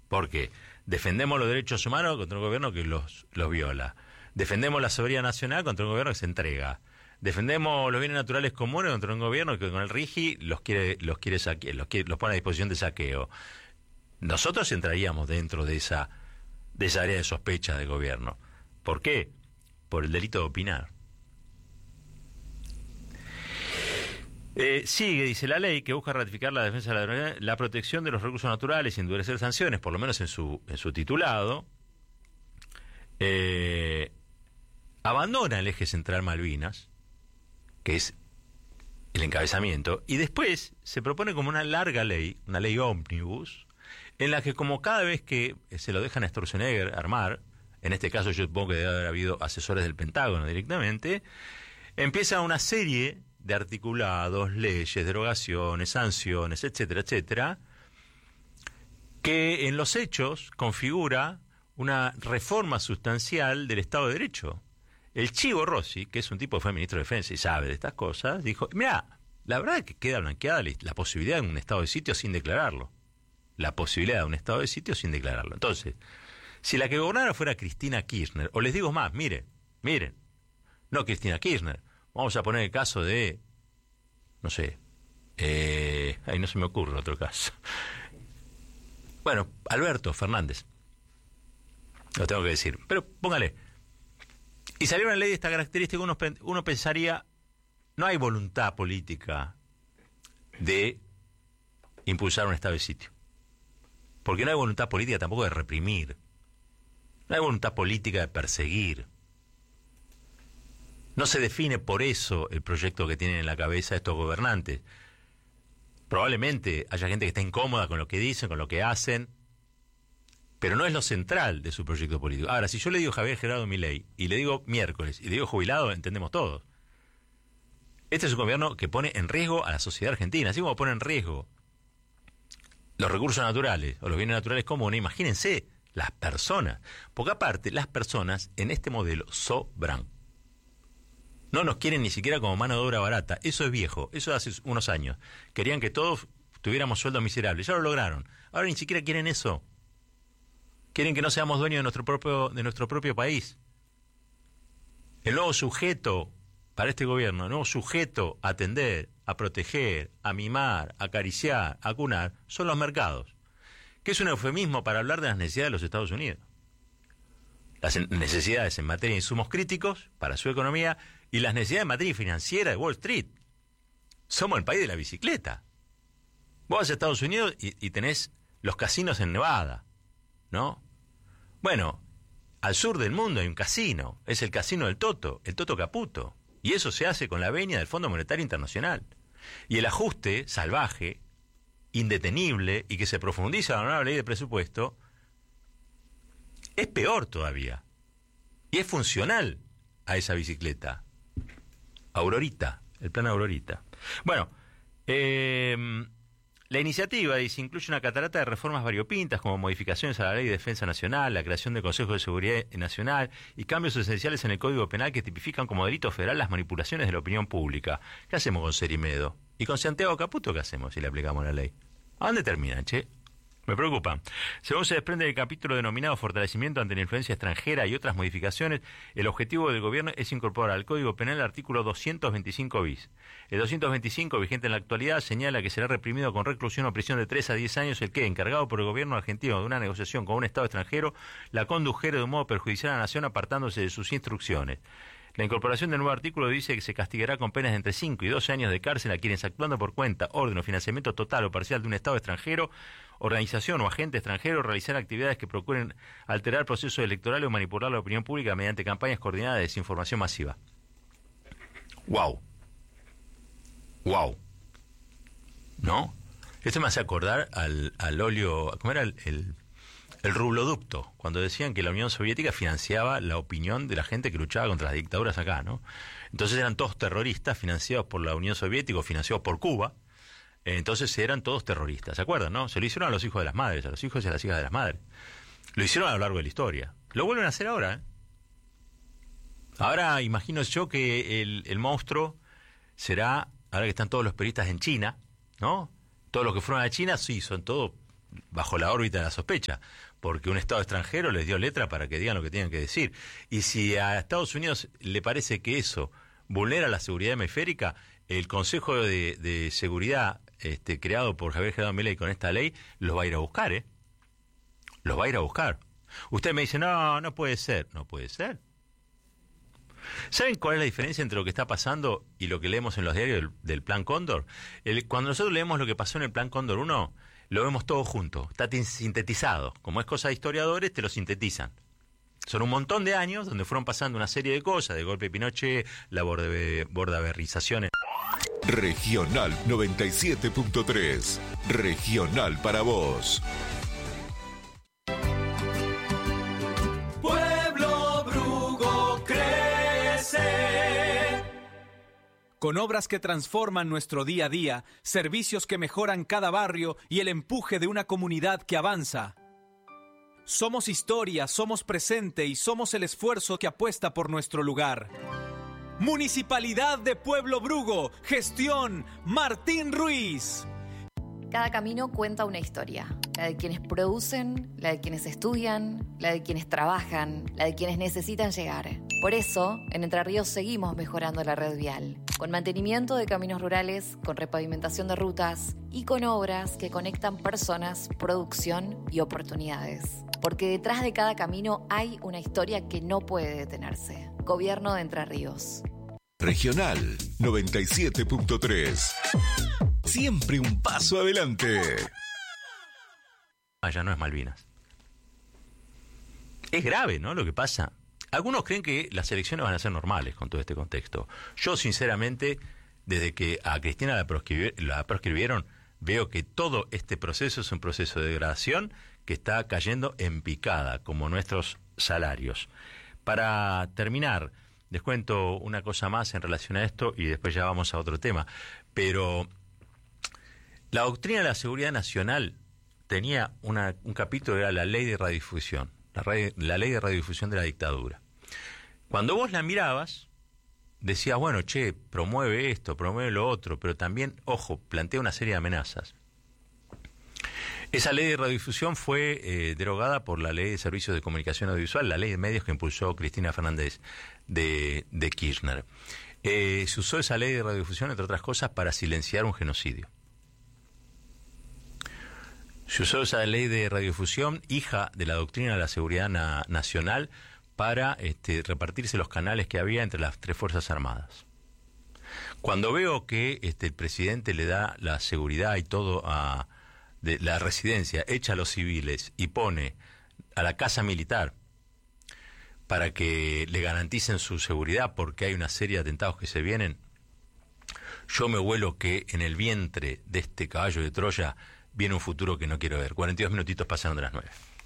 Porque defendemos los derechos humanos contra un gobierno que los viola. Defendemos la soberanía nacional contra un gobierno que se entrega. Defendemos los bienes naturales comunes contra un gobierno que con el RIGI los pone a disposición de saqueo. Nosotros entraríamos dentro de esa área de sospecha del gobierno. ¿Por qué? Por el delito de opinar. Sigue, dice la ley, que busca ratificar la defensa de la protección de los recursos naturales y endurecer sanciones, por lo menos en su titulado. Abandona el eje central Malvinas, que es el encabezamiento, y después se propone como una larga ley, una ley ómnibus, en la que como cada vez que se lo dejan a Sturzenegger armar, en este caso yo supongo que debe haber habido asesores del Pentágono directamente, empieza una serie de articulados, leyes, derogaciones, sanciones, etcétera, etcétera, que en los hechos configura una reforma sustancial del Estado de Derecho. El Chivo Rossi, que es un tipo que fue ministro de Defensa y sabe de estas cosas, dijo, mira, la verdad es que queda blanqueada la posibilidad de un estado de sitio sin declararlo. La posibilidad de un estado de sitio sin declararlo. Entonces, si la que gobernara fuera Cristina Kirchner, o les digo más, miren, no Cristina Kirchner, vamos a poner el caso de, no sé, ahí no se me ocurre otro caso. Bueno, Alberto Fernández, lo tengo que decir, pero póngale. Y salió una ley de esta característica, uno pensaría, no hay voluntad política de impulsar un estado de sitio. Porque no hay voluntad política tampoco de reprimir. No hay voluntad política de perseguir. No se define por eso el proyecto que tienen en la cabeza estos gobernantes. Probablemente haya gente que está incómoda con lo que dicen, con lo que hacen, pero no es lo central de su proyecto político. Ahora, si yo le digo Javier Gerardo Milei, y le digo miércoles, y le digo jubilado, entendemos todos. Este es un gobierno que pone en riesgo a la sociedad argentina, así como pone en riesgo los recursos naturales o los bienes naturales comunes. Imagínense las personas, porque aparte las personas en este modelo sobran. No nos quieren ni siquiera como mano de obra barata. Eso es viejo, eso hace unos años. Querían que todos tuviéramos sueldos miserables, ya lo lograron. Ahora ni siquiera quieren eso. Quieren que no seamos dueños de nuestro propio país. El nuevo sujeto para este gobierno, el nuevo sujeto a atender, a proteger, a mimar, a acariciar, a cunar, son los mercados, que es un eufemismo para hablar de las necesidades de los Estados Unidos. Las necesidades en materia de insumos críticos para su economía y las necesidades en materia financiera de Wall Street. Somos el país de la bicicleta. Vos vas a Estados Unidos y tenés los casinos en Nevada, ¿no? Bueno, al sur del mundo hay un casino, es el casino del Toto, el Toto Caputo, y eso se hace con la venia del Fondo Monetario Internacional. Y el ajuste salvaje, indetenible y que se profundiza en la nueva ley de presupuesto es peor todavía. Y es funcional a esa bicicleta. Aurorita, el plan Aurorita. Bueno, la iniciativa dice, incluye una catarata de reformas variopintas como modificaciones a la Ley de Defensa Nacional, la creación de Consejo de Seguridad Nacional y cambios esenciales en el Código Penal que tipifican como delito federal las manipulaciones de la opinión pública. ¿Qué hacemos con Cerimedo? ¿Y con Santiago Caputo qué hacemos si le aplicamos la ley? ¿A dónde terminan, che? Me preocupa. Según se desprende del capítulo denominado Fortalecimiento ante la influencia extranjera y otras modificaciones, el objetivo del gobierno es incorporar al Código Penal el artículo 225 bis. El 225, vigente en la actualidad, señala que será reprimido con reclusión o prisión de 3 a 10 años el que, encargado por el gobierno argentino de una negociación con un Estado extranjero, la condujere de un modo perjudicial a la nación apartándose de sus instrucciones. La incorporación del nuevo artículo dice que se castigará con penas de entre 5 y 12 años de cárcel a quienes, actuando por cuenta, orden o financiamiento total o parcial de un Estado extranjero, organización o agente extranjero, realizar actividades que procuren alterar procesos electorales o manipular la opinión pública mediante campañas coordinadas de desinformación masiva. ¡Wow! ¡Wow! ¿No? Esto me hace acordar al óleo... ¿Cómo era el rubloducto? Cuando decían que la Unión Soviética financiaba la opinión de la gente que luchaba contra las dictaduras acá, ¿no? Entonces eran todos terroristas financiados por la Unión Soviética o financiados por Cuba. Entonces eran todos terroristas, ¿se acuerdan, no? Se lo hicieron a los hijos de las madres, a los hijos y a las hijas de las madres. Lo hicieron a lo largo de la historia. Lo vuelven a hacer ahora, ¿eh? Ahora imagino yo que el monstruo será, ahora que están todos los periodistas en China, ¿no? Todos los que fueron a China, sí, son todos bajo la órbita de la sospecha, porque un Estado extranjero les dio letra para que digan lo que tienen que decir. Y si a Estados Unidos le parece que eso vulnera la seguridad hemisférica, el Consejo de Seguridad creado por Javier Gerardo Milei con esta ley los va a ir a buscar, ¿eh? Los va a ir a buscar. Usted me dice, no puede ser. No puede ser. ¿Saben cuál es la diferencia entre lo que está pasando y lo que leemos en los diarios del Plan Cóndor? Cuando nosotros leemos lo que pasó en el Plan Cóndor 1, lo vemos todo junto, está sintetizado. Como es cosa de historiadores, te lo sintetizan. Son un montón de años donde fueron pasando una serie de cosas, de golpe de Pinochet, la bordaverización. Regional 97.3, Regional para vos. Pueblo Brugo crece. Con obras que transforman nuestro día a día, servicios que mejoran cada barrio y el empuje de una comunidad que avanza. Somos historia, somos presente y somos el esfuerzo que apuesta por nuestro lugar. Municipalidad de Pueblo Brugo, gestión Martín Ruiz. Cada camino cuenta una historia, la de quienes producen, la de quienes estudian, la de quienes trabajan, la de quienes necesitan llegar. Por eso, en Entre Ríos seguimos mejorando la red vial, con mantenimiento de caminos rurales, con repavimentación de rutas y con obras que conectan personas, producción y oportunidades. Porque detrás de cada camino hay una historia que no puede detenerse. Gobierno de Entre Ríos. Regional 97.3. Siempre un paso adelante. Ya no es Malvinas. Es grave, ¿no?, lo que pasa. Algunos creen que las elecciones van a ser normales con todo este contexto. Yo, sinceramente, desde que a Cristina la proscribieron, veo que todo este proceso es un proceso de degradación que está cayendo en picada, como nuestros salarios. Para terminar, les cuento una cosa más en relación a esto y después ya vamos a otro tema. Pero la doctrina de la seguridad nacional tenía un capítulo, era la ley de radiodifusión, la ley de radiodifusión de la dictadura. Cuando vos la mirabas, decías, bueno, promueve esto, promueve lo otro, pero también, ojo, plantea una serie de amenazas. Esa ley de radiodifusión fue derogada por la ley de servicios de comunicación audiovisual, la ley de medios que impulsó Cristina Fernández de Kirchner. Se usó esa ley de radiodifusión, entre otras cosas, para silenciar un genocidio. Se usó esa ley de radiodifusión, hija de la doctrina de la seguridad nacional, para repartirse los canales que había entre las tres Fuerzas Armadas. Cuando veo que el presidente le da la seguridad y todo de la residencia, echa a los civiles y pone a la casa militar para que le garanticen su seguridad porque hay una serie de atentados que se vienen, yo me huelo que en el vientre de este caballo de Troya viene un futuro que no quiero ver. 42 minutitos pasaron de las 9.